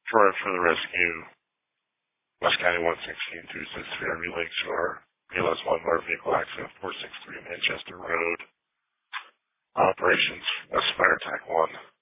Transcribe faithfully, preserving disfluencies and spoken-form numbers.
for for the rescue. West County one sixteen two six Fairview Lakeshore. P L S one Motor Vehicle Accident four six three Manchester Road. Operations West Fire Tac one.